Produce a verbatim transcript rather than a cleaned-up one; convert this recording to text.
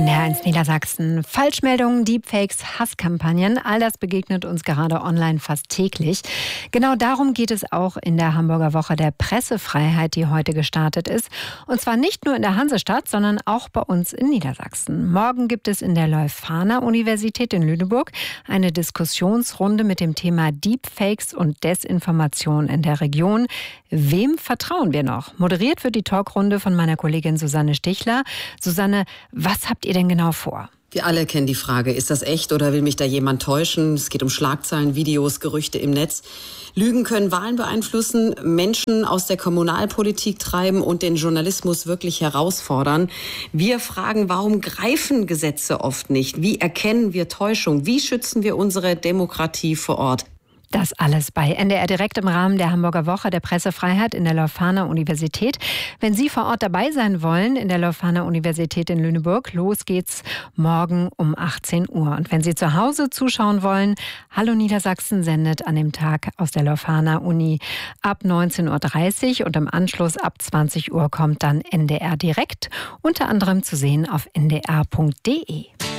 N D R eins Niedersachsen. Falschmeldungen, Deepfakes, Hasskampagnen, all das begegnet uns gerade online fast täglich. Genau darum geht es auch in der Hamburger Woche der Pressefreiheit, die heute gestartet ist. Und zwar nicht nur in der Hansestadt, sondern auch bei uns in Niedersachsen. Morgen gibt es in der Leuphana-Universität in Lüneburg eine Diskussionsrunde mit dem Thema Deepfakes und Desinformation in der Region. Wem vertrauen wir noch? Moderiert wird die Talkrunde von meiner Kollegin Susanne Stichler. Susanne, was habt ihr denn genau vor? Wir alle kennen die Frage, ist das echt oder will mich da jemand täuschen? Es geht um Schlagzeilen, Videos, Gerüchte im Netz. Lügen können Wahlen beeinflussen, Menschen aus der Kommunalpolitik treiben und den Journalismus wirklich herausfordern. Wir fragen, warum greifen Gesetze oft nicht? Wie erkennen wir Täuschung? Wie schützen wir unsere Demokratie vor Ort? Das alles bei N D R direkt im Rahmen der Hamburger Woche der Pressefreiheit in der Leuphana-Universität. Wenn Sie vor Ort dabei sein wollen in der Leuphana-Universität in Lüneburg, los geht's morgen um achtzehn Uhr. Und wenn Sie zu Hause zuschauen wollen, Hallo Niedersachsen sendet an dem Tag aus der Leuphana-Uni ab neunzehn Uhr dreißig und im Anschluss ab zwanzig Uhr kommt dann N D R direkt, unter anderem zu sehen auf n d r punkt d e.